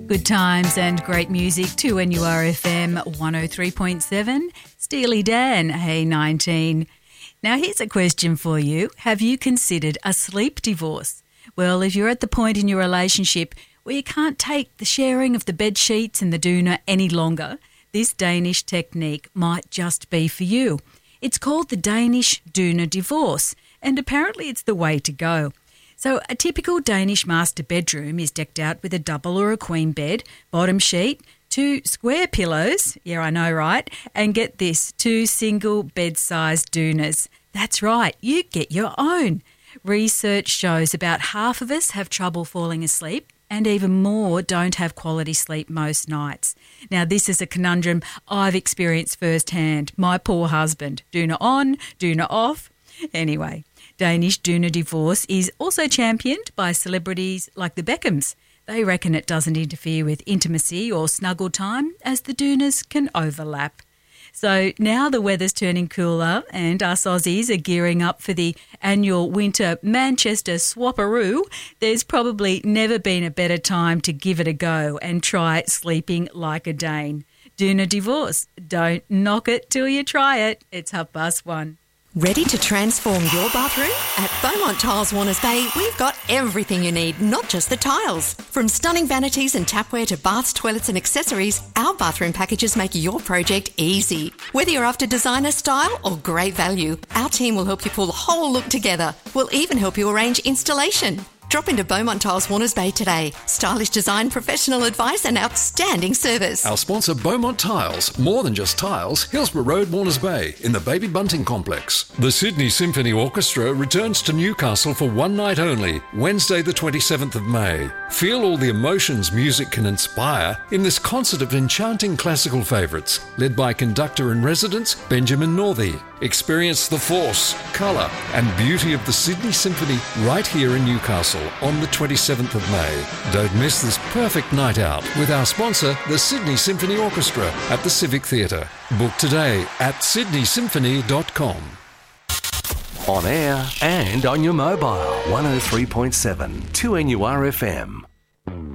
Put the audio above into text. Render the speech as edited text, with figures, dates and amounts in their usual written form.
Good times and great music to NURFM 103.7. Steely Dan, Hey 19. Now here's a question for you. Have you considered a sleep divorce? Well, if you're at the point in your relationship where you can't take the sharing of the bed sheets and the doona any longer, this Danish technique might just be for you. It's called the Danish doona divorce, and apparently it's the way to go. So a typical Danish master bedroom is decked out with a double or a queen bed, bottom sheet, 2 square pillows, yeah, I know, right? And get this, 2 single bed-sized doonas. That's right, you get your own. Research shows about half of us have trouble falling asleep, and even more don't have quality sleep most nights. Now, this is a conundrum I've experienced firsthand. My poor husband, doona on, doona off. Anyway, Danish doona divorce is also championed by celebrities like the Beckhams. They reckon it doesn't interfere with intimacy or snuggle time as the doonas can overlap. So now the weather's turning cooler and us Aussies are gearing up for the annual winter Manchester Swapperoo. There's probably never been a better time to give it a go and try sleeping like a Dane. Doona divorce. Don't knock it till you try it. It's 1:30. Ready to transform your bathroom? At Beaumont Tiles Warners Bay, we've got everything you need, not just the tiles. From stunning vanities and tapware to baths, toilets and accessories, our bathroom packages make your project easy. Whether you're after designer style or great value, our team will help you pull the whole look together. We'll even help you arrange installation. Drop into Beaumont Tiles Warners Bay today. Stylish design, professional advice and outstanding service. Our sponsor Beaumont Tiles, more than just tiles, Hillsborough Road, Warners Bay, in the Baby Bunting Complex. The Sydney Symphony Orchestra returns to Newcastle for one night only, Wednesday the 27th of May. Feel all the emotions music can inspire in this concert of enchanting classical favourites, led by conductor in residence Benjamin Northey. Experience the force, colour and beauty of the Sydney Symphony right here in Newcastle on the 27th of May. Don't miss this perfect night out with our sponsor, the Sydney Symphony Orchestra at the Civic Theatre. Book today at sydneysymphony.com. On air and on your mobile, 103.7 2NURFM.